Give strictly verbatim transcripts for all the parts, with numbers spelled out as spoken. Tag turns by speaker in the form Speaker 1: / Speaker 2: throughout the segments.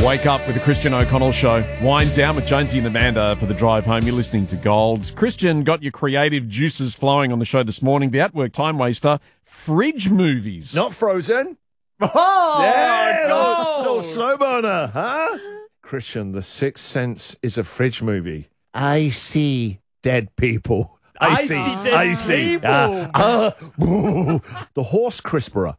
Speaker 1: Wake up with the Christian O'Connell Show. Wind down with Jonesy and Amanda for the drive home. You're listening to Golds. Christian got your creative juices flowing on the show this morning. The at-work time waster, fridge movies.
Speaker 2: Not Frozen.
Speaker 1: Oh!
Speaker 2: Yeah,
Speaker 1: no.
Speaker 2: little, little slow burner, huh? Christian, The Sixth Sense is a fridge movie. I see dead people. I,
Speaker 1: I
Speaker 2: see,
Speaker 1: see dead
Speaker 2: I see.
Speaker 1: people.
Speaker 2: Uh, uh, the horse crisperer.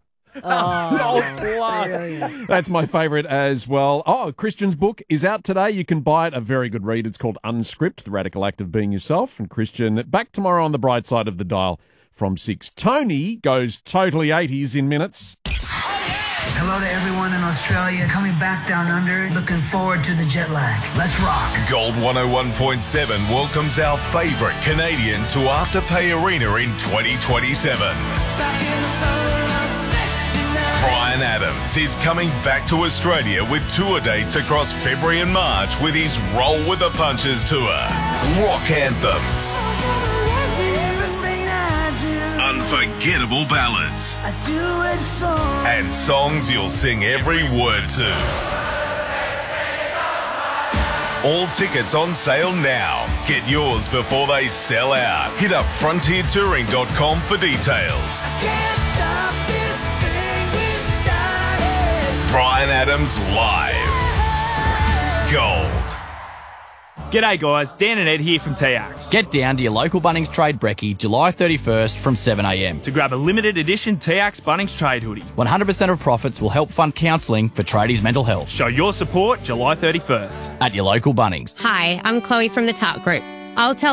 Speaker 1: Oh, that's my favourite as well. Oh, Christian's book is out today. You can buy it. A very good read. It's called Unscript, The Radical Act of Being Yourself. And Christian, back tomorrow on the bright side of the dial from six. Tony goes totally eighties in minutes.
Speaker 3: Hello to everyone in Australia. Coming back down under. Looking forward to the jet lag. Let's rock.
Speaker 4: Gold one oh one point seven welcomes our favourite Canadian to Afterpay Arena in twenty twenty-seven. Bryan Adams is coming back to Australia with tour dates across February and March with his Roll with the Punches tour. Rock anthems. Unforgettable ballads.
Speaker 3: I do it for
Speaker 4: And songs you'll sing every word to. All tickets on sale now. Get yours before they sell out. Hit up frontier touring dot com for details.
Speaker 3: Can't stop this thing we started.
Speaker 4: Bryan Adams live. Gold.
Speaker 5: G'day guys, Dan and Ed here from T Axe.
Speaker 6: Get down to your local Bunnings Trade Brekkie July thirty-first from seven a m.
Speaker 5: To grab a limited edition T Axe Bunnings Trade hoodie.
Speaker 6: one hundred percent of profits will help fund counselling for tradies' mental health.
Speaker 5: Show your support July thirty-first.
Speaker 6: At your local Bunnings.
Speaker 7: Hi, I'm Chloe from the Tart Group. I'll tell